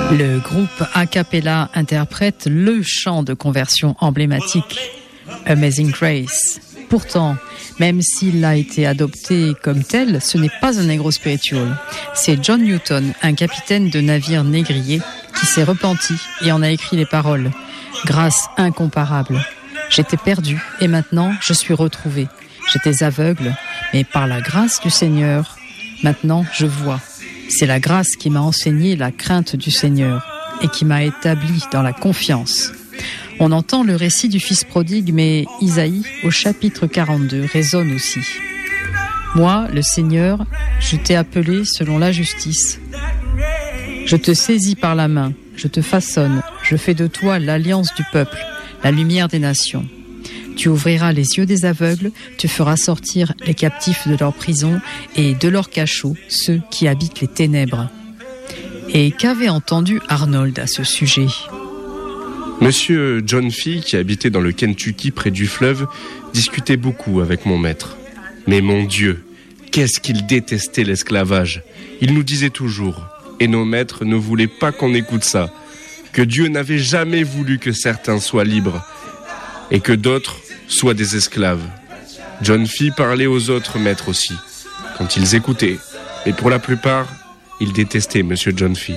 Le groupe a cappella interprète le chant de conversion emblématique, Amazing Grace. Pourtant, même s'il a été adopté comme tel, ce n'est pas un negro spiritual. C'est John Newton, un capitaine de navire négrier, qui s'est repenti et en a écrit les paroles. Grâce incomparable. J'étais perdu et maintenant je suis retrouvé. J'étais aveugle, mais par la grâce du Seigneur, maintenant je vois. C'est la grâce qui m'a enseigné la crainte du Seigneur et qui m'a établi dans la confiance. On entend le récit du fils prodigue, mais Isaïe, au chapitre 42, résonne aussi. Moi, le Seigneur, je t'ai appelé selon la justice. Je te saisis par la main, je te façonne, je fais de toi l'alliance du peuple, la lumière des nations. Tu ouvriras les yeux des aveugles, tu feras sortir les captifs de leur prison et de leur cachot ceux qui habitent les ténèbres. Et qu'avait entendu Arnold à ce sujet ? Monsieur John Fee, qui habitait dans le Kentucky près du fleuve, discutait beaucoup avec mon maître. Mais mon Dieu, qu'est-ce qu'il détestait l'esclavage ! Il nous disait toujours, et nos maîtres ne voulaient pas qu'on écoute ça, que Dieu n'avait jamais voulu que certains soient libres et que d'autres soient des esclaves. John Fee parlait aux autres maîtres aussi, quand ils écoutaient, mais pour la plupart, ils détestaient Monsieur John Fee.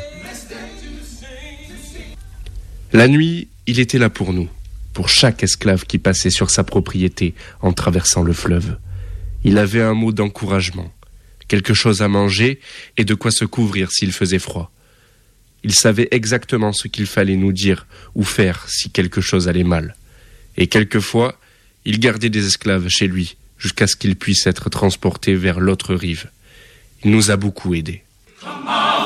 La nuit, il était là pour nous, pour chaque esclave qui passait sur sa propriété en traversant le fleuve. Il avait un mot d'encouragement, quelque chose à manger et de quoi se couvrir s'il faisait froid. Il savait exactement ce qu'il fallait nous dire ou faire si quelque chose allait mal. Et quelquefois, il gardait des esclaves chez lui jusqu'à ce qu'ils puissent être transportés vers l'autre rive. Il nous a beaucoup aidés.